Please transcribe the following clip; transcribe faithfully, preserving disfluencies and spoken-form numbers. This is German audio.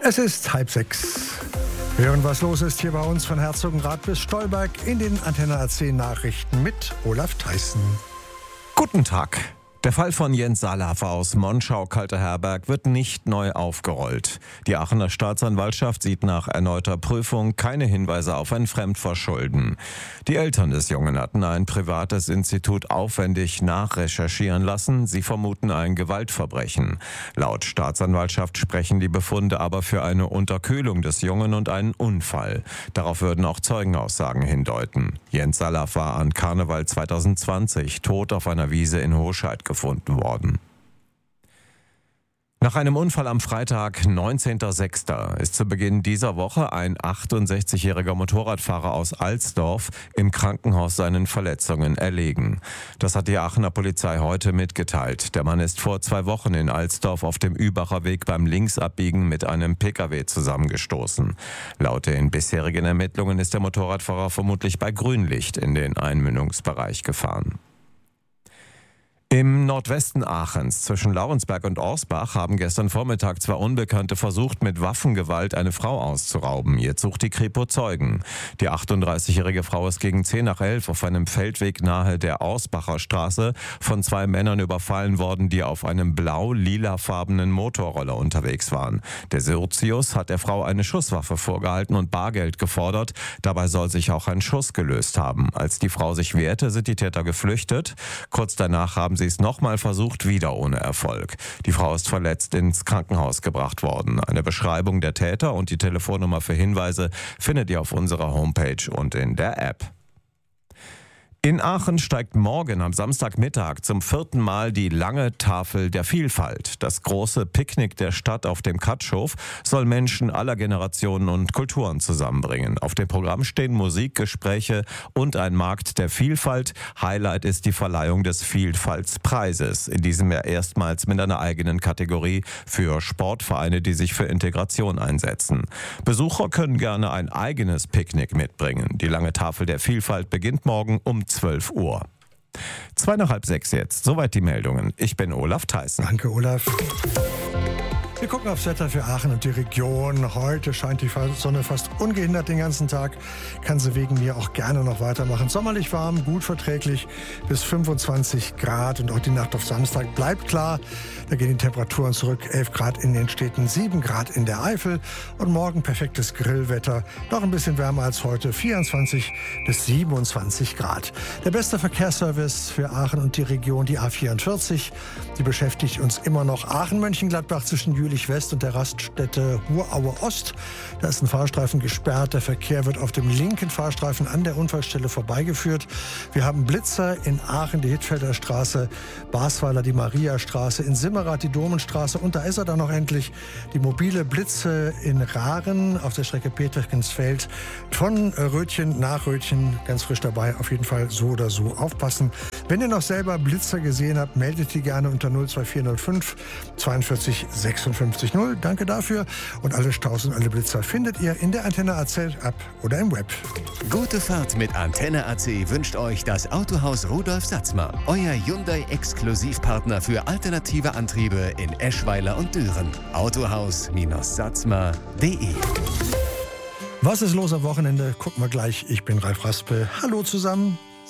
Es ist halb sechs. Hören, was los ist hier bei uns von Herzogenrath bis Stolberg in den Antenne A C Nachrichten mit Olaf Theissen. Guten Tag. Der Fall von Jens Salafer aus Monschau-Kalteherberg wird nicht neu aufgerollt. Die Aachener Staatsanwaltschaft sieht nach erneuter Prüfung keine Hinweise auf ein Fremdverschulden. Die Eltern des Jungen hatten ein privates Institut aufwendig nachrecherchieren lassen. Sie vermuten ein Gewaltverbrechen. Laut Staatsanwaltschaft sprechen die Befunde aber für eine Unterkühlung des Jungen und einen Unfall. Darauf würden auch Zeugenaussagen hindeuten. Jens Salafer war an Karneval zwanzig zwanzig tot auf einer Wiese in Hoscheid gefunden worden. Nach einem Unfall am Freitag, neunzehnten sechsten ist zu Beginn dieser Woche ein achtundsechzigjähriger Motorradfahrer aus Alsdorf im Krankenhaus seinen Verletzungen erlegen. Das hat die Aachener Polizei heute mitgeteilt. Der Mann ist vor zwei Wochen in Alsdorf auf dem Übacher Weg beim Linksabbiegen mit einem Pkw zusammengestoßen. Laut den bisherigen Ermittlungen ist der Motorradfahrer vermutlich bei Grünlicht in den Einmündungsbereich gefahren. Im Nordwesten Aachens zwischen Laurensberg und Orsbach haben gestern Vormittag zwei Unbekannte versucht, mit Waffengewalt eine Frau auszurauben. Jetzt sucht die Kripo Zeugen. Die achtunddreißigjährige Frau ist gegen zehn nach elf auf einem Feldweg nahe der Orsbacher Straße von zwei Männern überfallen worden, die auf einem blau-lilafarbenen Motorroller unterwegs waren. Der Sozius hat der Frau eine Schusswaffe vorgehalten und Bargeld gefordert. Dabei soll sich auch ein Schuss gelöst haben. Als die Frau sich wehrte, sind die Täter geflüchtet. Kurz danach haben sie es nochmal versucht, wieder ohne Erfolg. Die Frau ist verletzt ins Krankenhaus gebracht worden. Eine Beschreibung der Täter und die Telefonnummer für Hinweise findet ihr auf unserer Homepage und in der App. In Aachen steigt morgen am Samstagmittag zum vierten Mal die lange Tafel der Vielfalt. Das große Picknick der Stadt auf dem Katschhof soll Menschen aller Generationen und Kulturen zusammenbringen. Auf dem Programm stehen Musik, Gespräche und ein Markt der Vielfalt. Highlight ist die Verleihung des Vielfaltspreises. In diesem Jahr erstmals mit einer eigenen Kategorie für Sportvereine, die sich für Integration einsetzen. Besucher können gerne ein eigenes Picknick mitbringen. Die lange Tafel der Vielfalt beginnt morgen um zwölf Uhr. Zwei nach halb sechs jetzt. Soweit die Meldungen. Ich bin Olaf Theissen. Danke, Olaf. Wir gucken aufs Wetter für Aachen und die Region. Heute scheint die Sonne fast ungehindert den ganzen Tag. Kann sie wegen mir auch gerne noch weitermachen. Sommerlich warm, gut verträglich bis fünfundzwanzig Grad. Und auch die Nacht auf Samstag bleibt klar. Da gehen die Temperaturen zurück. elf Grad in den Städten, sieben Grad in der Eifel. Und morgen perfektes Grillwetter. Noch ein bisschen wärmer als heute. vierundzwanzig bis siebenundzwanzig Grad. Der beste Verkehrsservice für Aachen und die Region, die A vierundvierzig. Die beschäftigt uns immer noch. Aachen-Mönchengladbach zwischen Jülich West und der Raststätte Huraue Ost. Da ist ein Fahrstreifen gesperrt. Der Verkehr wird auf dem linken Fahrstreifen an der Unfallstelle vorbeigeführt. Wir haben Blitzer in Aachen, die Hittfelder Straße, Basweiler, die Mariastraße, in Simmerath die Domenstraße und da ist er dann noch endlich, die mobile Blitze in Rahren auf der Strecke Peterkensfeld von Rötchen nach Rötchen, ganz frisch dabei, auf jeden Fall so oder so aufpassen. Wenn ihr noch selber Blitzer gesehen habt, meldet die gerne unter null zwei vier null fünf zweiundvierzig sechsundfünfzig null. Danke dafür. Und alle Staus und alle Blitzer findet ihr in der Antenne A C App oder im Web. Gute Fahrt mit Antenne A C wünscht euch das Autohaus Rudolf Satzmer. Euer Hyundai-Exklusivpartner für alternative Antriebe in Eschweiler und Düren. Autohaus-satzmer punkt de. Was ist los am Wochenende? Gucken wir gleich. Ich bin Ralf Raspe. Hallo zusammen.